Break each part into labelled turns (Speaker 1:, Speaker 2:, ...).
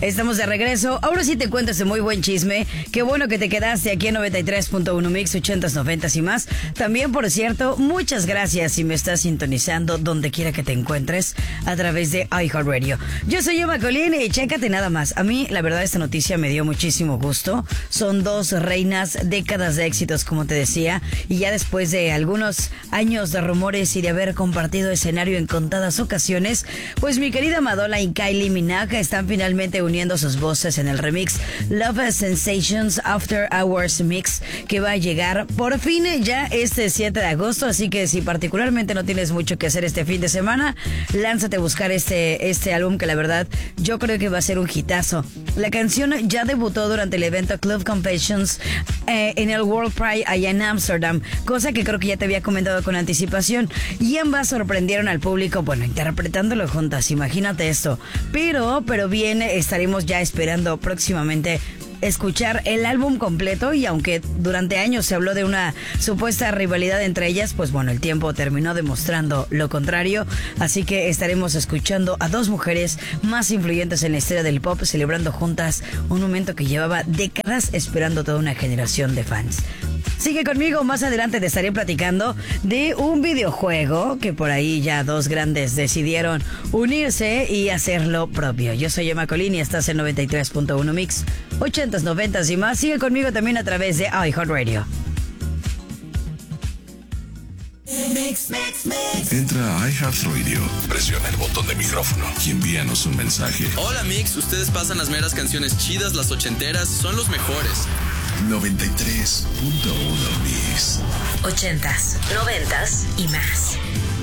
Speaker 1: Estamos de regreso. Ahora sí te cuento ese muy buen chisme. Qué bueno que te quedaste aquí en 93.1 Mix, 80s, 90s y más. También, por cierto, muchas gracias si me estás sintonizando donde quiera que te encuentres a través de iHeartRadio. Yo soy Emma Colín y chécate nada más. A mí, la verdad, esta noticia me dio muchísimo gusto. Son dos reinas, décadas de éxitos, como te decía. Y ya después de algunos años de rumores y de haber compartido escenario en contadas ocasiones, pues mi querida Madonna y Kylie Minogue están finalmente uniendo sus voces en el remix Love Sensations After Hours Mix, que va a llegar por fin ya este 7 de agosto. Así que si particularmente no tienes mucho que hacer este fin de semana, lánzate a buscar este álbum, que la verdad yo creo que va a ser un hitazo. La canción ya debutó durante el evento Club Confessions en el World Pride allá en Amsterdam, cosa que creo que ya te había comentado con anticipación, y ambas sorprendieron al público, bueno, interpretándolo juntas, imagínate esto. Pero bien, estaremos ya esperando próximamente escuchar el álbum completo, y aunque durante años se habló de una supuesta rivalidad entre ellas, pues bueno, el tiempo terminó demostrando lo contrario, así que estaremos escuchando a dos mujeres más influyentes en la historia del pop celebrando juntas un momento que llevaba décadas esperando toda una generación de fans. Sigue conmigo, más adelante te estaré platicando de un videojuego que por ahí ya dos grandes decidieron unirse y hacerlo propio. Yo soy Emma Colín y estás en 93.1 Mix, 80s, 90s y más. Sigue conmigo también a través de iHeartRadio.
Speaker 2: Entra a iHeartRadio, presiona el botón de micrófono y envíanos un mensaje.
Speaker 3: Hola Mix, ustedes pasan las meras canciones chidas, las ochenteras, son los mejores.
Speaker 2: 93.1 Mix.
Speaker 4: 80s, 90s y más.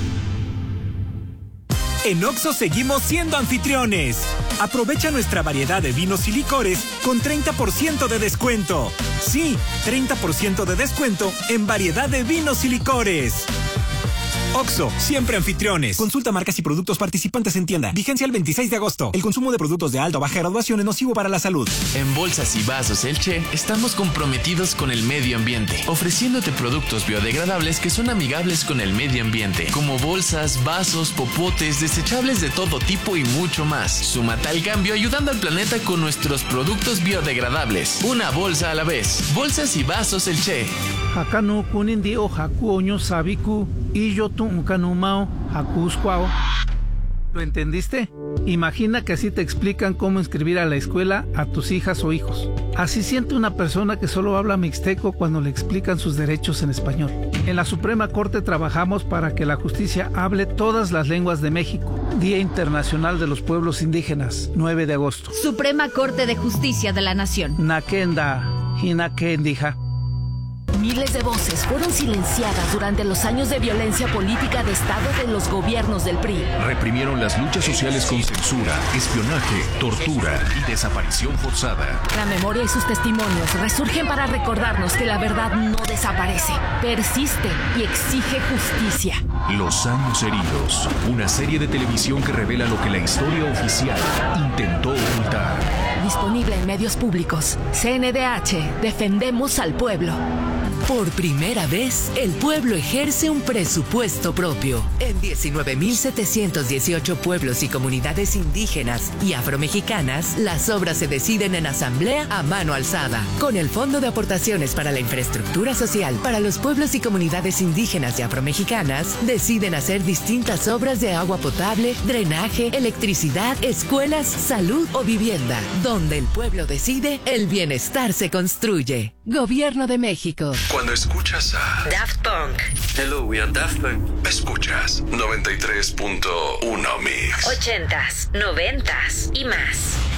Speaker 5: En Oxxo seguimos siendo anfitriones. Aprovecha nuestra variedad de vinos y licores con 30% de descuento. Sí, 30% de descuento en variedad de vinos y licores. Oxxo, siempre anfitriones. Consulta marcas y productos participantes en tienda. Vigencia el 26 de agosto. El consumo de productos de alta o baja graduación es nocivo para la salud.
Speaker 6: En Bolsas y Vasos El Che estamos comprometidos con el medio ambiente, ofreciéndote productos biodegradables que son amigables con el medio ambiente, como bolsas, vasos, popotes, desechables de todo tipo y mucho más. Súmate al cambio ayudando al planeta con nuestros productos biodegradables. Una bolsa a la vez. Bolsas y Vasos El Che.
Speaker 7: Hakanu kunindi o haku oño sabiku y yo tu kanumao haku squao. ¿Lo entendiste? Imagina que así te explican cómo inscribir a la escuela a tus hijas o hijos. Así siente una persona que solo habla mixteco cuando le explican sus derechos en español. En la Suprema Corte trabajamos para que la justicia hable todas las lenguas de México. Día Internacional de los Pueblos Indígenas, 9 de agosto.
Speaker 8: Suprema Corte de Justicia de la Nación.
Speaker 7: Nakenda, hinakendija.
Speaker 9: Miles de voces fueron silenciadas durante los años de violencia política de Estado de los gobiernos del PRI.
Speaker 2: Reprimieron las luchas sociales con censura, espionaje, tortura y desaparición forzada.
Speaker 9: La memoria y sus testimonios resurgen para recordarnos que la verdad no desaparece, persiste y exige justicia.
Speaker 2: Los años heridos, una serie de televisión que revela lo que la historia oficial intentó ocultar.
Speaker 9: Disponible en medios públicos. CNDH, defendemos al pueblo.
Speaker 4: Por primera vez, el pueblo ejerce un presupuesto propio. En 19.718 pueblos y comunidades indígenas y afromexicanas, las obras se deciden en asamblea a mano alzada. Con el Fondo de Aportaciones para la Infraestructura Social para los pueblos y comunidades indígenas y afromexicanas, deciden hacer distintas obras de agua potable, drenaje, electricidad, escuelas, salud o vivienda. Donde el pueblo decide, el bienestar se construye. Gobierno de México.
Speaker 2: Cuando escuchas a
Speaker 4: Daft Punk.
Speaker 3: Hello, we are Daft Punk.
Speaker 2: escuchas 93.1 Mix.
Speaker 4: 80s, 90s y más.